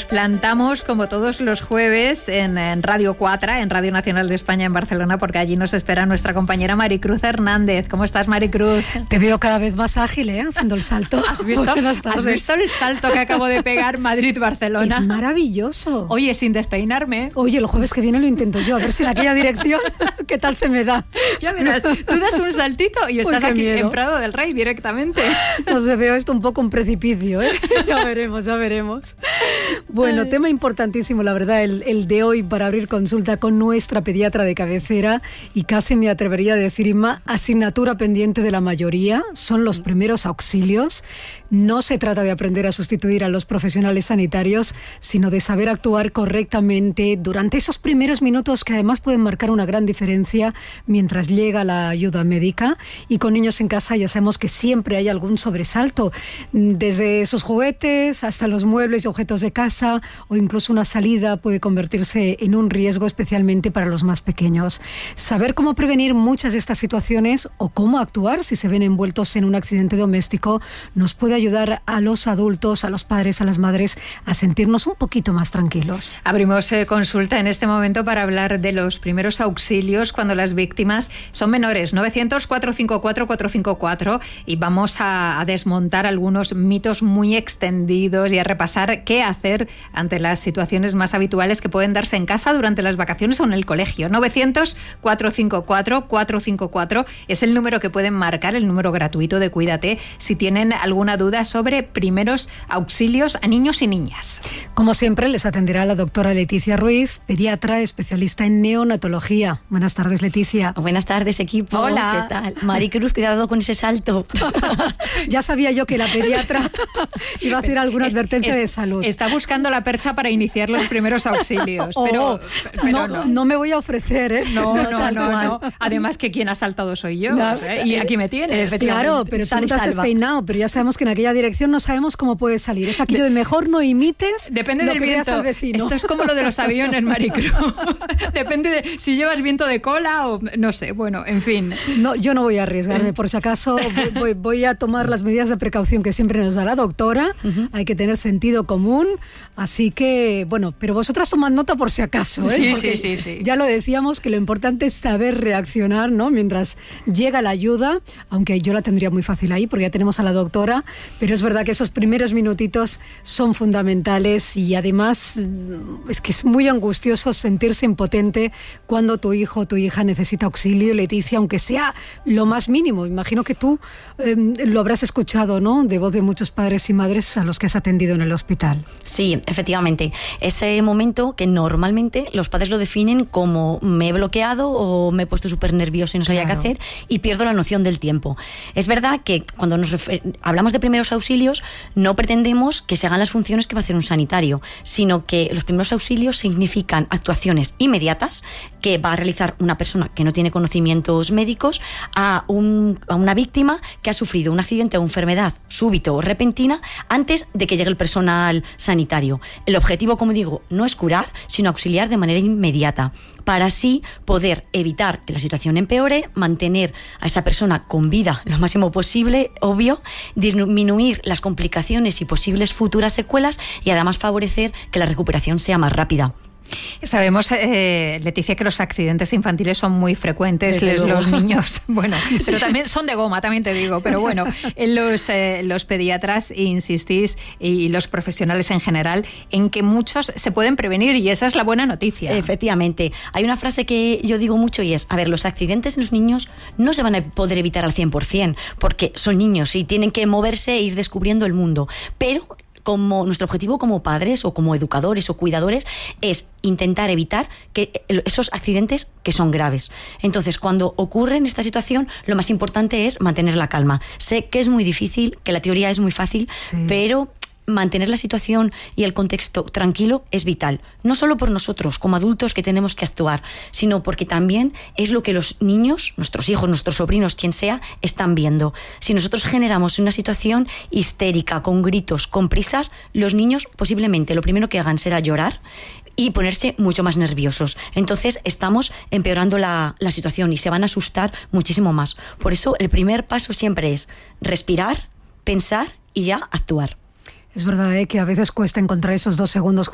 plantamos como todos los jueves en Radio 4, en Radio Nacional de España en Barcelona, porque allí nos espera nuestra compañera Maricruz Hernández. ¿Cómo estás, Maricruz? Te veo cada vez más ágil, haciendo el salto. ¿Has visto el salto que acabo de pegar Madrid-Barcelona? Es maravilloso. Oye, sin despeinarme. Oye, el jueves que viene lo intento yo, a ver si en aquella dirección, ¿qué tal se me da? Ya verás, tú das un saltito y estás aquí en Prado del Rey directamente. No sé, veo esto un poco un precipicio, Ya veremos. Bueno, tema importantísimo, la verdad, el de hoy para abrir consulta con nuestra pediatra de cabecera, y casi me atrevería a decir, Inma, asignatura pendiente de la mayoría, son los primeros auxilios. No se trata de aprender a sustituir a los profesionales sanitarios, sino de saber actuar correctamente durante esos primeros minutos que además pueden marcar una gran diferencia mientras llega la ayuda médica. Y con niños en casa ya sabemos que siempre hay algún sobresalto, desde sus juguetes hasta los muebles y objetos de casa, o incluso una salida puede convertirse en un riesgo, especialmente para los más pequeños. Saber cómo prevenir muchas de estas situaciones o cómo actuar si se ven envueltos en un accidente doméstico nos puede ayudar a los adultos, a los padres, a las madres, a sentirnos un poquito más tranquilos. Abrimos consulta en este momento para hablar de los primeros auxilios cuando las víctimas son menores. 900-454-454, y vamos a desmontar algunos mitos muy extendidos y a repasar qué hacer ante las situaciones más habituales que pueden darse en casa durante las vacaciones o en el colegio. 900-454-454 es el número que pueden marcar, el número gratuito de Cuídate, si tienen alguna duda sobre primeros auxilios a niños y niñas. Como siempre, les atenderá la doctora Leticia Ruiz, pediatra, especialista en neonatología. Buenas tardes, Leticia. Buenas tardes, equipo. Hola. ¿Qué tal? Maricruz, cuidado con ese salto. Ya sabía yo que la pediatra iba a hacer alguna advertencia de salud. Está buscando la percha para iniciar los primeros auxilios. Pero no me voy a ofrecer, No. Además, que quien ha saltado soy yo. No. Y aquí me tienes. Claro, pero tú no te has despeinado, pero ya sabemos que en aquella dirección no sabemos cómo puede salir. Es aquello de mejor no imites. Depende lo del que viento. Al vecino. Esto es como lo de los aviones, Maricruz. Depende de si llevas viento de cola o no sé. Bueno, en fin. No, yo no voy a arriesgarme. Por si acaso voy a tomar las medidas de precaución que siempre nos da la doctora. Hay que tener sentido común. Así que, bueno, pero vosotras tomad nota por si acaso. Sí. Ya lo decíamos, que lo importante es saber reaccionar, ¿no? Mientras llega la ayuda, aunque yo la tendría muy fácil ahí porque ya tenemos a la doctora, pero es verdad que esos primeros minutitos son fundamentales, y además es que es muy angustioso sentirse impotente cuando tu hijo o tu hija necesita auxilio, Leticia, aunque sea lo más mínimo. Imagino que tú lo habrás escuchado, ¿no?, de voz de muchos padres y madres a los que has atendido en el hospital. Sí, efectivamente. Ese momento que normalmente los padres lo definen como me he bloqueado o me he puesto súper nervioso y no sabía qué hacer y pierdo la noción del tiempo. Es verdad que cuando hablamos de primeros auxilios no pretendemos que se hagan las funciones que va a hacer un sanitario, sino que los primeros auxilios significan actuaciones inmediatas que va a realizar una persona que no tiene conocimientos médicos a una víctima que ha sufrido un accidente o enfermedad súbito o repentina antes de que llegue el personal sanitario. El objetivo, como digo, no es curar, sino auxiliar de manera inmediata, para así poder evitar que la situación empeore, mantener a esa persona con vida lo máximo posible, obvio, disminuir las complicaciones y posibles futuras secuelas, y además favorecer que la recuperación sea más rápida. Sabemos, Leticia, que los accidentes infantiles son muy frecuentes. Los niños, bueno, pero también son de goma, también te digo, pero bueno, los pediatras insistís, y los profesionales en general, en que muchos se pueden prevenir, y esa es la buena noticia. Efectivamente. Hay una frase que yo digo mucho, y es, los accidentes en los niños no se van a poder evitar al 100%, porque son niños y tienen que moverse e ir descubriendo el mundo, pero como nuestro objetivo como padres o como educadores o cuidadores es intentar evitar que esos accidentes que son graves. Entonces, cuando ocurre en esta situación, lo más importante es mantener la calma. Sé que es muy difícil, que la teoría es muy fácil, pero mantener la situación y el contexto tranquilo es vital, no solo por nosotros como adultos que tenemos que actuar, sino porque también es lo que los niños, nuestros hijos, nuestros sobrinos, quien sea, están viendo. Si nosotros generamos una situación histérica, con gritos, con prisas, los niños posiblemente lo primero que hagan será llorar y ponerse mucho más nerviosos. Entonces estamos empeorando la situación y se van a asustar muchísimo más. Por eso el primer paso siempre es respirar, pensar y ya actuar. Es verdad que a veces cuesta encontrar esos 2 segundos